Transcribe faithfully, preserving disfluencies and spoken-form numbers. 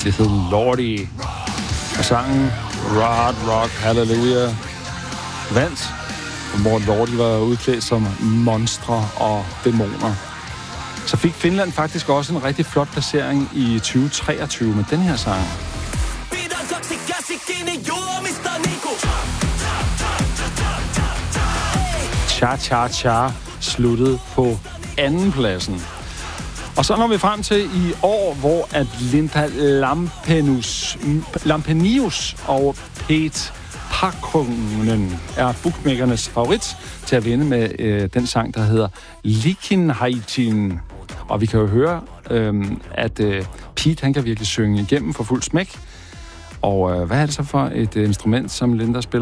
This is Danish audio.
Det hed Lordy. Og sangen Rod Rock Hallelujah vandt, hvor Lordy var udklædt som monstre og dæmoner. Så fik Finland faktisk også en rigtig flot placering i tyve treogtyve med den her sang. Cha Cha Cha sluttede på anden pladsen. Og så når vi frem til i år, hvor at Linda Lampenius, Lampenius og Pete Pakkonen er bookmakernes favorit til at vinde med øh, den sang, der hedder Likin Haitin. Og vi kan jo høre, øh, at øh, Pete, han kan virkelig synge igennem for fuld smæk. Og øh, hvad er det så for et øh, instrument, som Linda spiller?